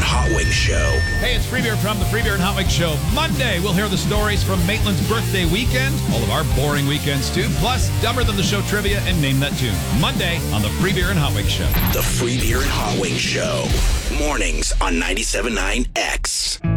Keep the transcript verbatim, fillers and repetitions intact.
and Hot Wings Show. Hey, it's Free Beer from the Free Beer and Hot Wings Show. Monday, we'll hear the stories from Maitland's birthday weekend, all of our boring weekends too, plus Dumber Than the Show trivia and Name That Tune. Monday on the Free Beer and Hot Wings Show. The Free Beer and Hot Wings Show. Mornings on ninety-seven point nine X.